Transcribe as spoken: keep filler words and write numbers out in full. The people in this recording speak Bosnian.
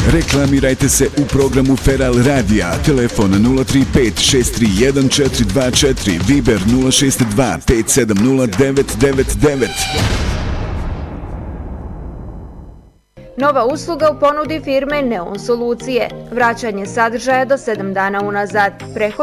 Reklamirajte se u programu Feral Radija. Telefon nula tri pet šest tri jedan četiri dva četiri, Viber nula šest dva pet sedam nula devet devet devet. Nova usluga u ponudi firme Neon Solucije. Vraćanje sadržaja do sedam dana unazad. Preko